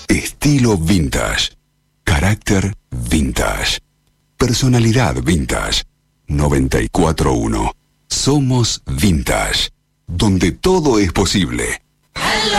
Estilo vintage. Carácter vintage. Personalidad vintage. 94.1. Somos Vintage. Donde todo es posible. Hello,